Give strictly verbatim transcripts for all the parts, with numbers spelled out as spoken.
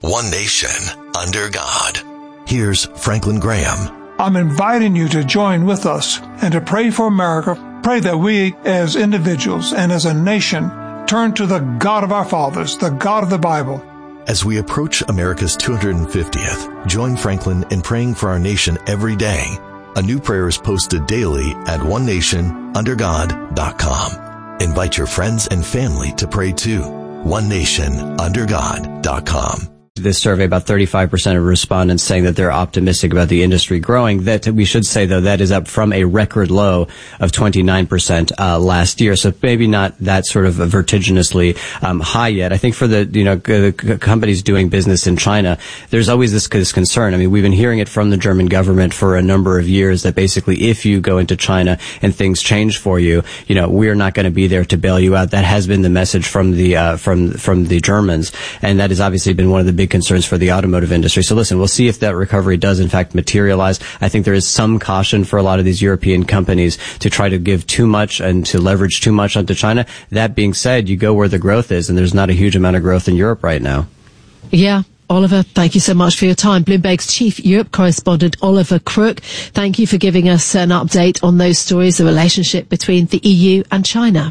one nation, under God. Here's Franklin Graham. I'm inviting you to join with us and to pray for America. Pray that we as individuals and as a nation turn to the God of our fathers, the God of the Bible. As we approach America's two hundred fiftieth, join Franklin in praying for our nation every day. A new prayer is posted daily at one nation under god dot com. Invite your friends and family to pray too. one nation under god dot com. This survey, about thirty-five percent of respondents saying that they're optimistic about the industry growing. That we should say, though, that is up from a record low of twenty-nine percent uh, last year. So maybe not that sort of vertiginously um, high yet. I think for the, you know, the c- companies doing business in China, there's always this, this concern. I mean, we've been hearing it from the German government for a number of years that basically if you go into China and things change for you, you know, we're not going to be there to bail you out. That has been the message from the uh, from from the Germans, and that has obviously been one of the big concerns for the automotive industry. So listen, we'll see if that recovery does in fact materialize. I think there is some caution for a lot of these European companies to try to give too much and to leverage too much onto China. That being said, you go where the growth is, and there's not a huge amount of growth in Europe right now. Yeah. Oliver, thank you so much for your time. Bloomberg's chief Europe correspondent, Oliver Crook. Thank you for giving us an update on those stories, the relationship between the E U and China.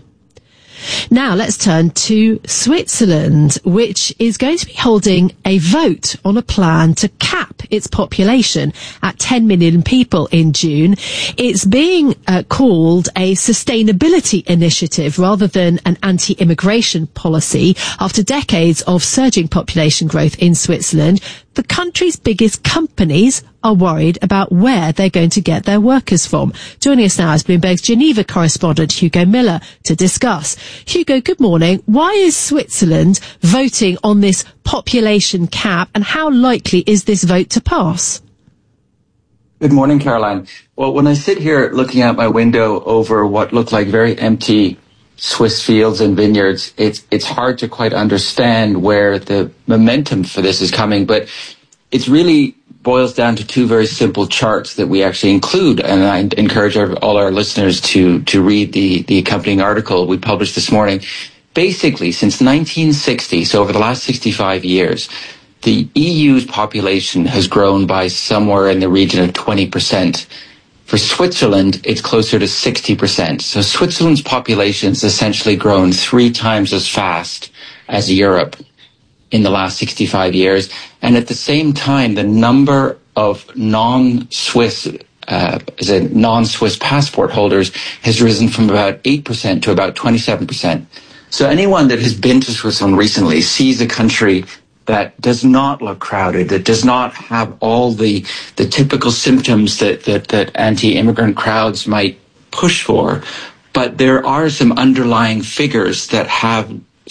Now let's turn to Switzerland, which is going to be holding a vote on a plan to cap its population at ten million people in June. It's being uh, called a sustainability initiative rather than an anti-immigration policy. After decades of surging population growth in Switzerland, the country's biggest companies are worried about where they're going to get their workers from. Joining us now is Bloomberg's Geneva correspondent Hugo Miller to discuss. Hugo, good morning. Why is Switzerland voting on this population cap, and how likely is this vote to pass? Good morning, Caroline. Well, when I sit here looking out my window over what look like very empty Swiss fields and vineyards, it's it's hard to quite understand where the momentum for this is coming, but it's really boils down to two very simple charts that we actually include, and I encourage our, all our listeners to to read the the accompanying article we published this morning. Basically, since nineteen sixty, so over the last sixty-five years, the E U's population has grown by somewhere in the region of twenty percent. For Switzerland, it's closer to sixty percent. So Switzerland's population has essentially grown three times as fast as Europe in the last sixty-five years. And at the same time, the number of non-Swiss, uh, as a non-Swiss passport holders has risen from about eight percent to about twenty-seven percent. So anyone that has been to Switzerland recently sees a country that does not look crowded, that does not have all the the typical symptoms that, that, that anti-immigrant crowds might push for. But there are some underlying figures that have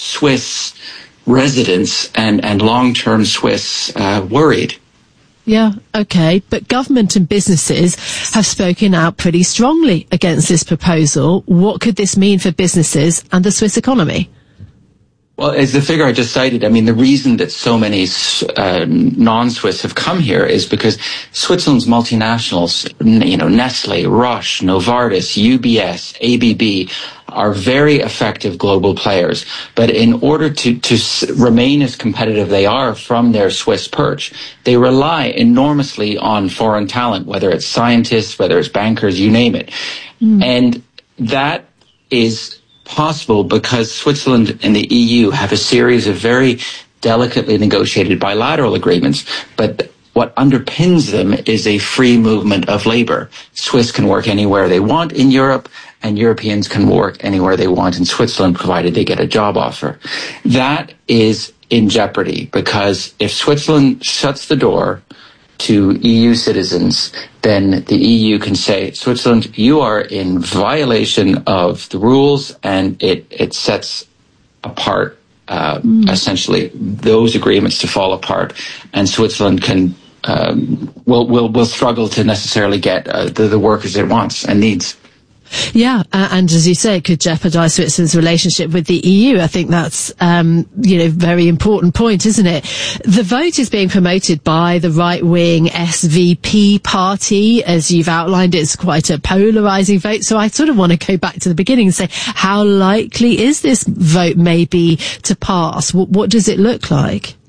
Swiss residents and, and long-term Swiss uh, worried. Yeah, okay. But government and businesses have spoken out pretty strongly against this proposal. What could this mean for businesses and the Swiss economy? Well, as the figure I just cited, I mean, the reason that so many uh, non-Swiss have come here is because Switzerland's multinationals, you know, Nestle, Roche, Novartis, U B S, A B B, are very effective global players. But in order to, to remain as competitive they are from their Swiss perch, they rely enormously on foreign talent, whether it's scientists, whether it's bankers, you name it. Mm. And that is possible because Switzerland and the E U have a series of very delicately negotiated bilateral agreements, but what underpins them is a free movement of labor. Swiss can work anywhere they want in Europe, and Europeans can work anywhere they want in Switzerland, provided they get a job offer. That is in jeopardy because if Switzerland shuts the door to E U citizens, then the E U can say, Switzerland, you are in violation of the rules, and it, it sets apart uh, mm. essentially those agreements to fall apart, and Switzerland can um, will will will struggle to necessarily get uh, the, the workers it wants and needs. Yeah, uh, and as you say, it could jeopardise Switzerland's relationship with the E U. I think that's, um, you know, very important point, isn't it? The vote is being promoted by the right-wing S V P party. As you've outlined, it's quite a polarising vote. So I sort of want to go back to the beginning and say, how likely is this vote maybe to pass? What, what does it look like?